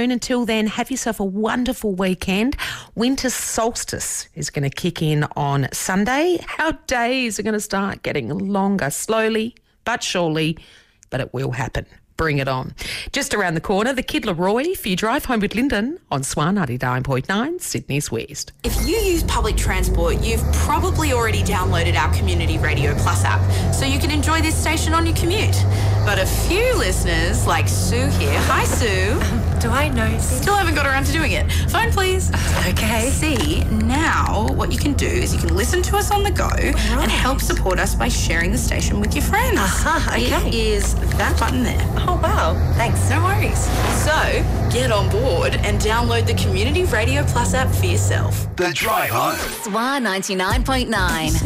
soon. Until then, have yourself a wonderful weekend. Winter solstice is going to kick in on Sunday. Our days are going to start getting longer, slowly but surely, but it will happen. Bring it on. Just around the corner, the Kid Leroy for your drive home with Lyndon on SWAR 99.9, Sydney's West. If you use public transport, you've probably already downloaded our Community Radio Plus app, so you can enjoy this station on your commute. But a few listeners, like Sue here, hi Sue. Do I know this? Still haven't got around to doing it. Phone please. Okay. See, now what you can do is you can listen to us on the go and help support us by sharing the station with your friends. Okay. It is that button there. Oh, wow. Thanks. No worries. So, get on board and download the Community Radio Plus app for yourself. The Drive Home. SWAR 99.9.